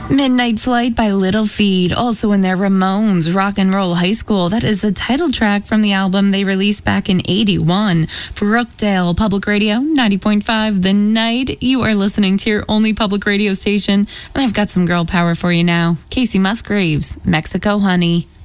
Midnight Flight by Little Feat, also in their Ramones Rock and Roll High School. That is the title track from the album they released back in 81. Brookdale Public Radio, 90.5 The Night. You are listening to your only public radio station, and I've got some girl power for you now. Casey Musgraves, Mexico Honey.